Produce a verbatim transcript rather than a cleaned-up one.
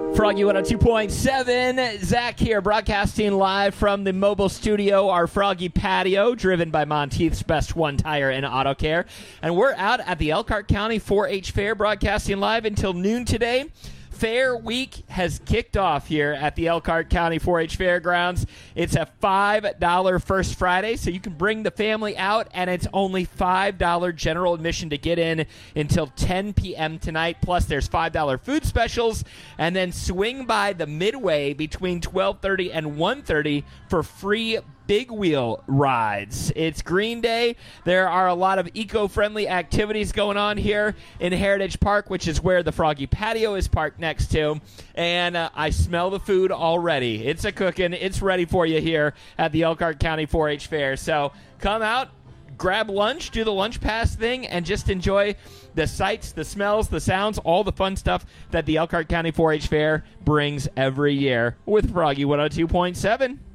Froggy one oh two point seven. Zach here, broadcasting live from the mobile studio, our Froggy patio, driven by Monteith's Best One Tire and Auto Care. And we're out at the Elkhart County four H Fair, broadcasting live until noon today. Fair Week has kicked off here at the Elkhart County four H Fairgrounds. It's a five dollar First Friday, so you can bring the family out, and it's only five dollars general admission to get in until ten p.m. tonight. Plus, there's five dollar food specials, and then swing by the Midway between twelve thirty and one thirty for free big wheel rides. It's Green Day. There are a lot of eco-friendly activities going on here in Heritage Park, which is where the Froggy patio is parked next to. And uh, I smell the food already. It's a cooking. It's ready for you here at the Elkhart County four H Fair. So come out, grab lunch, do the lunch pass thing, and just enjoy the sights, the smells, the sounds, all the fun stuff that the Elkhart County four H Fair brings every year with Froggy one oh two point seven.